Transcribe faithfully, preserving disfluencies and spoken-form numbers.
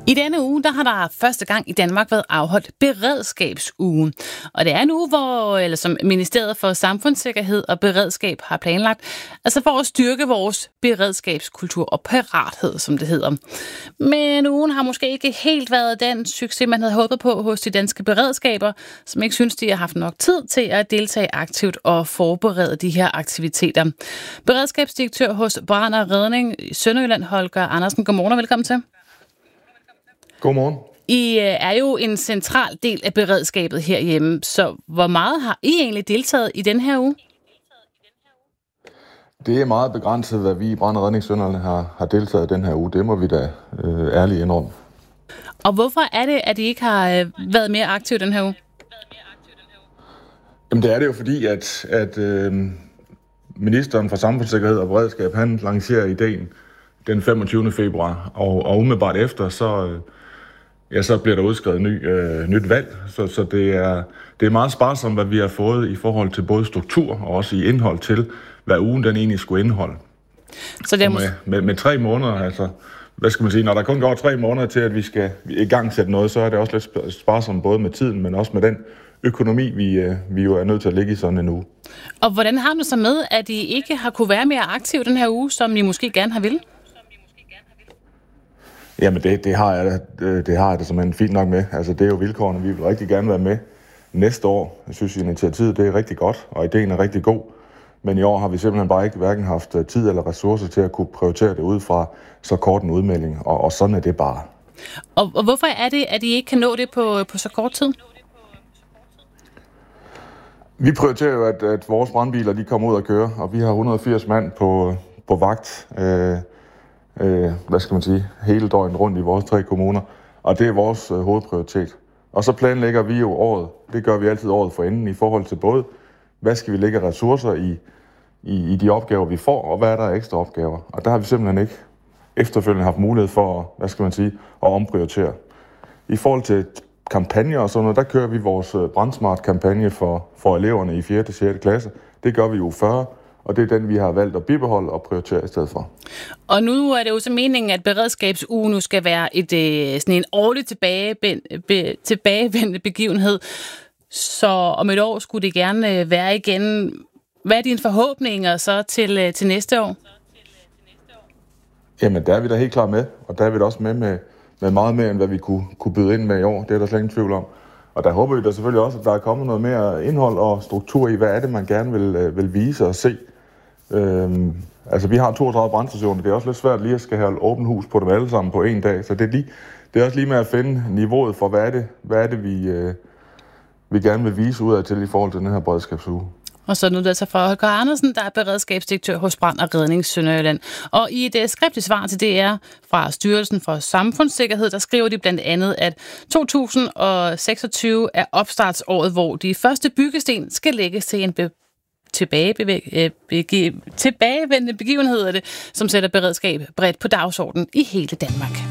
I denne uge, der har der første gang i Danmark været afholdt beredskabsugen. Og det er en uge, hvor, eller som Ministeriet for Samfundssikkerhed og Beredskab har planlagt, altså for at styrke vores beredskabskultur og parathed, som det hedder. Men ugen har måske ikke helt været den succes, man havde håbet på hos de danske beredskaber, som ikke synes, de har haft nok tid til at deltage aktivt og forberede de her aktiviteter. Beredskabsdirektør hos Brand og Redning i Sønderjylland, Holger Andersen. Godmorgen og velkommen til. Godmorgen. I er jo en central del af beredskabet herhjemme, så hvor meget har I egentlig deltaget i den her uge? Det er meget begrænset, hvad vi i Brand og Redning Sønderjylland har, har deltaget i den her uge. Det må vi da øh, ærligt indrømme. Og hvorfor er det, at I ikke har øh, været mere aktive den her uge? Jamen det er det jo fordi, at, at øh, ministeren for Samfundssikkerhed og Beredskab, han lancerer ideen den femogtyvende februar, og, og umiddelbart efter, så... Øh, Ja, så bliver der udskrevet ny, øh, nyt valg, så, så det, er, det er meget sparsomt, hvad vi har fået i forhold til både struktur og også i indhold til, hvad ugen den egentlig skulle indeholde. Så det er med, med, med tre måneder, altså, hvad skal man sige, når der kun går tre måneder til, at vi skal i gang sætte noget, så er det også lidt sparsomt både med tiden, men også med den økonomi, vi, øh, vi jo er nødt til at ligge i sådan en uge. Og hvordan har du så med, at I ikke har kunne være mere aktive den her uge, som I måske gerne har ville? Jamen det, det har jeg det, det har jeg det simpelthen fint nok med. Altså det er jo vilkårene, vi vil rigtig gerne være med næste år. Jeg synes, initiativet det er rigtig godt, og ideen er rigtig god. Men i år har vi simpelthen bare ikke hverken haft tid eller ressourcer til at kunne prioritere det ud fra så kort en udmelding, og, og sådan er det bare. Og, og hvorfor er det, at I ikke kan nå det på, på så kort tid? Vi prioriterer jo, at, at vores brandbiler de kommer ud og kører, og vi har et hundrede og firs mand på, på vagt. Øh, Øh, hvad skal man sige, hele døgnet rundt i vores tre kommuner, og det er vores øh, hovedprioritet. Og så planlægger vi jo året, det gør vi altid året for enden, i forhold til både, hvad skal vi lægge ressourcer i, i, i de opgaver, vi får, og hvad er der af ekstra opgaver. Og der har vi simpelthen ikke efterfølgende haft mulighed for, hvad skal man sige, at omprioritere. I forhold til kampagner og sådan noget, der kører vi vores brandsmart-kampagne for, for eleverne i fjerde til sjette klasse. Det gør vi jo fyrre. Og det er den, vi har valgt at bibeholde og prioritere i stedet for. Og nu er det jo så meningen, at beredskabsugen nu skal være et, sådan en årligt tilbagevendende tilbagevendende begivenhed. Så om et år skulle det gerne være igen. Hvad er dine forhåbninger så til, til næste år? Jamen, der er vi da helt klar med. Og der er vi da også med med, med meget mere, end hvad vi kunne, kunne byde ind med i år. Det er der slet ingen tvivl om. Og der håber vi da selvfølgelig også, at der er kommet noget mere indhold og struktur i, hvad er det, man gerne vil, vil vise og se. Øhm, altså, vi har toogtredive brandstationer. Det er også lidt svært lige at skal have åbent hus på dem alle sammen på en dag. Så det er, lige, det er også lige med at finde niveauet for, hvad er det, hvad er det vi, øh, vi gerne vil vise ud af til i forhold til den her beredskabsuge. Og så nu er det altså fra Holger Andersen, der er beredskabsdirektør hos Brand og Redning Sønderjylland. Og i et skriftligt svar til D R fra Styrelsen for Samfundssikkerhed, der skriver de blandt andet, at to tusind og seksogtyve er opstartsåret, hvor de første byggesten skal lægges til en be- tilbagebevæg- bege- tilbagevendende begivenhed, det, som sætter beredskab bredt på dagsordenen i hele Danmark.